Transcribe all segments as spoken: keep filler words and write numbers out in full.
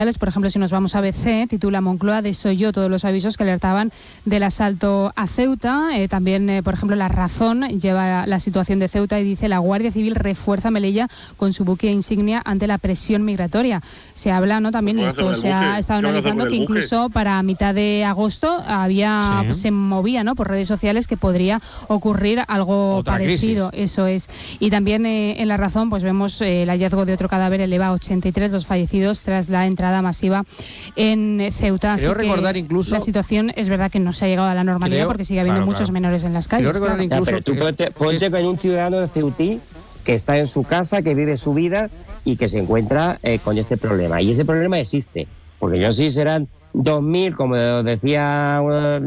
Por ejemplo, si nos vamos a B C, titula Moncloa desoyó todos los avisos que alertaban del asalto a Ceuta. Eh, también, eh, por ejemplo, La Razón lleva la situación de Ceuta y dice: la Guardia Civil refuerza Melilla con su buque insignia ante la presión migratoria. Se habla, ¿no? También, y esto se ha estado analizando, que incluso para mitad de agosto había sí. se movía, ¿no?, por redes sociales que podría ocurrir algo Otra parecido. Crisis. Eso es. Y también eh, en La Razón, pues vemos eh, el hallazgo de otro cadáver eleva a ochenta y tres los fallecidos tras la entrada masiva en Ceuta. Creo Así recordar que incluso la situación es verdad que no se ha llegado a la normalidad, creo, porque sigue habiendo claro, muchos claro. menores en las calles. Claro. Incluso Ya, pero tú ponte, ponte con un ciudadano de Ceutí que está en su casa, que vive su vida y que se encuentra eh, con este problema. Y ese problema existe, porque yo sí serán dos mil, como decía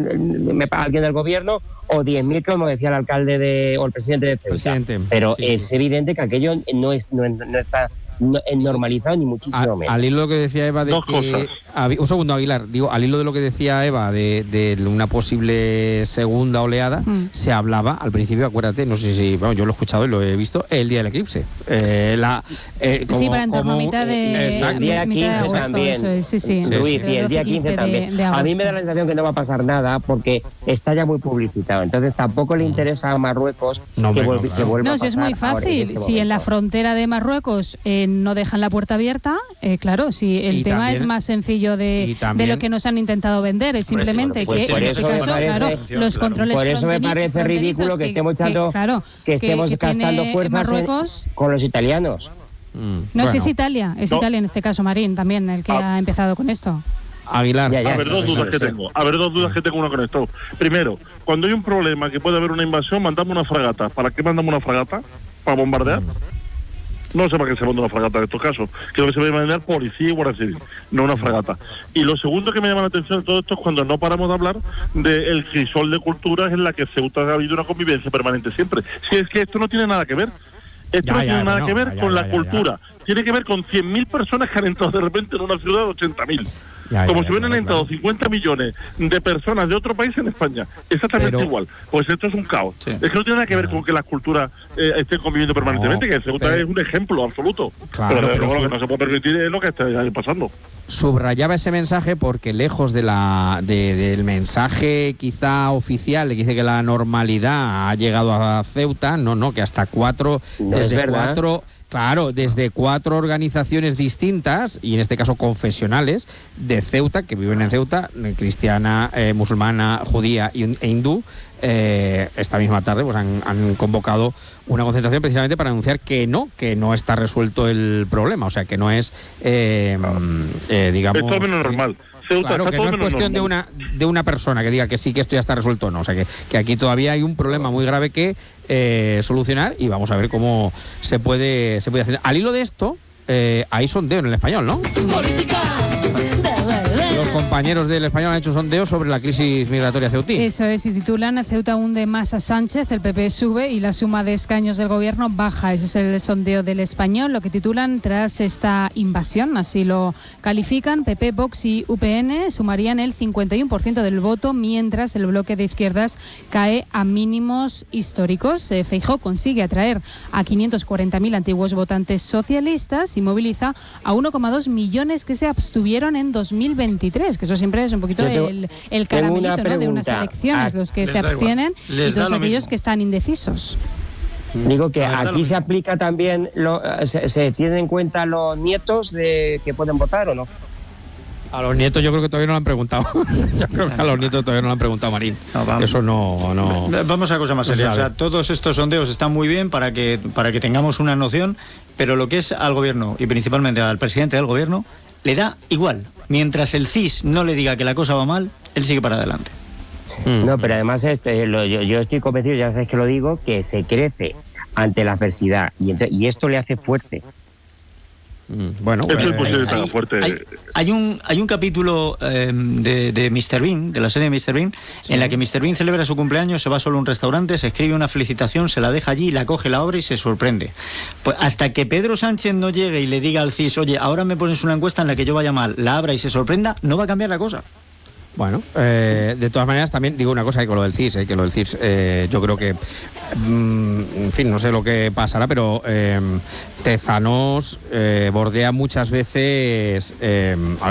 uh, alguien del gobierno, o diez mil, como decía el alcalde de, o el presidente de Ceuta. Presidente. Pero sí, es sí. evidente que aquello no, es, no, no está no, normalizado ni muchísimo a, menos. Al hilo de lo que decía Eva de Dos que... A, un segundo, Aguilar. Digo, al hilo de lo que decía Eva de, de una posible segunda oleada, mm. se hablaba al principio, acuérdate, no sé si... Bueno, yo lo he escuchado y lo he visto, el día del eclipse. Eh, la, eh, como, sí, para en torno a mitad de, eh, el día mitad de agosto, también. Eso es, sí, sí. Luis, sí, sí. Y el día quince también. De, de a mí me da la sensación que no va a pasar nada porque está ya muy publicitado. Entonces tampoco le interesa a Marruecos no, que, no, vuelva, claro. que vuelva no, a pasar. No, si es muy fácil. En este si en la frontera de Marruecos eh, no dejan la puerta abierta, eh, claro, si el y tema también, es más sencillo de, de lo que nos han intentado vender, es simplemente pues, que pues, en este caso, parece, claro, los claro. controles Por eso me parece ridículo que, que estemos echando, que, claro, que estemos que, que gastando fuerzas en, con los italianos. Mm, no, bueno. si es Italia, es no. Italia en este caso, Marín, también, el que ah. ha empezado con esto. Aguilar. Ya, ya, a ver, dos dudas que tengo. A ver, dos dudas que tengo una con esto. Primero, cuando hay un problema que puede haber una invasión, mandamos una fragata. ¿Para qué mandamos una fragata? ¿Para bombardear? Mm. No sé para qué se manda una fragata en estos casos. Creo que se debe mandar policía y guardia civil, no una fragata. Y lo segundo que me llama la atención de todo esto es cuando no paramos de hablar del crisol de culturas en la que Ceuta ha habido una convivencia permanente siempre. Si es que esto no tiene nada que ver. Esto ya, no ya, tiene nada bueno, que ver ya, con ya, la ya, cultura. Ya. Tiene que ver con cien mil personas que han entrado de repente en una ciudad de ochenta mil. Ya, Como ya, si hubieran ya, entrado claro. cincuenta millones de personas de otro país en España. Exactamente pero, igual. Pues esto es un caos. Sí. Es que no tiene nada que ver con que las culturas eh, estén conviviendo permanentemente, no, que Ceuta pero, es un ejemplo absoluto. Claro, pero, pero pero su, lo que no se puede permitir es lo que está pasando. Subrayaba ese mensaje porque lejos de la de, del mensaje quizá oficial que dice que la normalidad ha llegado a Ceuta, no, no, que hasta cuatro, no desde cuatro... Claro, desde cuatro organizaciones distintas, y en este caso confesionales, de Ceuta, que viven en Ceuta, cristiana, eh, musulmana, judía e hindú, eh, esta misma tarde pues han, han convocado una concentración precisamente para anunciar que no, que no está resuelto el problema, o sea, que no es, eh, eh, digamos... Es todo menos normal. Ceuta, claro, que no es cuestión de una de una persona que diga que sí, que esto ya está resuelto o no. O sea, que, que aquí todavía hay un problema muy grave que eh, solucionar y vamos a ver cómo se puede se puede hacer. Al hilo de esto, eh, hay sondeo en El Español, ¿no? Política. Los compañeros del Español han hecho sondeo sobre la crisis migratoria ceutí. Eso es, y titulan: Ceuta hunde más a Sánchez, el P P sube y la suma de escaños del gobierno baja. Ese es el sondeo del Español, lo que titulan: tras esta invasión, así lo califican. P P, Vox y U P N sumarían el cincuenta y uno por ciento del voto, mientras el bloque de izquierdas cae a mínimos históricos. Eh, Feijóo consigue atraer a quinientos cuarenta mil antiguos votantes socialistas y moviliza a uno coma dos millones que se abstuvieron en dos mil veintitrés, que eso siempre es un poquito tengo, el, el caramelito, ¿no?, de unas elecciones, ah, los que se abstienen y todos aquellos mismo. que están indecisos. Digo que aquí se aplica también, lo, se, se tienen en cuenta los nietos de que pueden votar o no. A los nietos yo creo que todavía no lo han preguntado. Yo creo que a los nietos todavía no lo han preguntado, Marín. No, Eso no, no... Vamos a cosa más seria. O sea, todos estos sondeos están muy bien para que, para que tengamos una noción, pero lo que es al gobierno, y principalmente al presidente del gobierno, le da igual. Mientras el C I S no le diga que la cosa va mal, él sigue para adelante. No, pero además este, lo, yo, yo estoy convencido, ya sabes que lo digo, que se crece ante la adversidad y, entre, y esto le hace fuerte. Bueno, es el hay, hay, fuerte. Hay, hay un hay un capítulo eh, de, de míster Bean, de la serie míster Bean, sí. en la que míster Bean celebra su cumpleaños, se va solo a un restaurante, se escribe una felicitación, se la deja allí, la coge, la abre y se sorprende. Pues hasta que Pedro Sánchez no llegue y le diga al C I S, oye, ahora me pones una encuesta en la que yo vaya mal, la abra y se sorprenda, no va a cambiar la cosa. Bueno, eh, de todas maneras también digo una cosa que con lo del C I S, eh, que lo del C I S eh, yo creo que, mm, en fin, no sé lo que pasará, pero eh, Tezanos eh, bordea muchas veces... Eh,